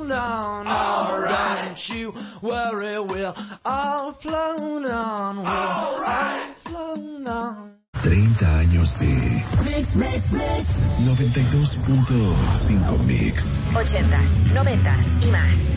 flown on. Alright. Don't you worry, we'll all flown on. We'll all flown on. 30 años de Mix 92.5 Mix. 80s, 90s y más.